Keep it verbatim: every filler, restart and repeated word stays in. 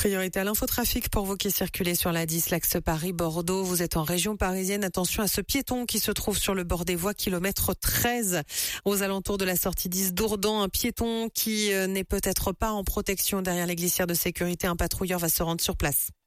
Priorité à l'infotrafic pour vous qui circulez sur l'A dix, l'axe Paris-Bordeaux. Vous êtes en région parisienne. Attention à ce piéton qui se trouve sur le bord des voies, kilomètre treize, aux alentours de la sortie dix d'Ourdan. Un piéton qui n'est peut-être pas en protection derrière les glissières de sécurité. Un patrouilleur va se rendre sur place.